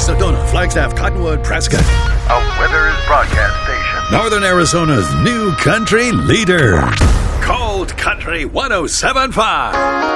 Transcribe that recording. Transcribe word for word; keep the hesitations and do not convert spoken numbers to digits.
Sedona, Flagstaff, Cottonwood, Prescott. A Withers broadcast station. Northern Arizona's new country leader. Cold Country one oh seven point five.